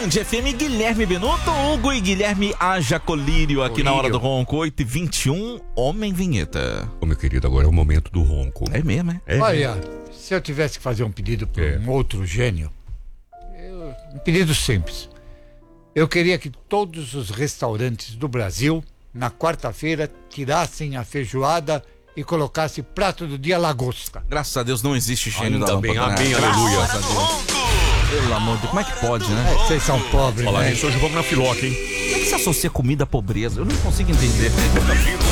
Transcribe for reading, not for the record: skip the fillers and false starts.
Band FM, Guilherme Benuto, Hugo e Guilherme Haja Colírio aqui na Hora do Ronco, 8h21, Homem Vinheta. Ô, meu querido, agora é o momento do ronco. É mesmo, é? Olha, se eu tivesse que fazer um pedido para um outro gênio, um pedido simples. Eu queria que todos os restaurantes do Brasil, na quarta-feira, tirassem a feijoada e colocassem prato do dia lagosta. Graças a Deus não existe gênio Ainda da bem, lâmpada, amém, né? aleluia. Graças a Deus. Pelo amor de Deus, como é que pode, né? Vocês são pobres, Olha lá, né? gente, hoje vamos na filoca, hein? Como é que se associa comida à pobreza? Eu não consigo entender.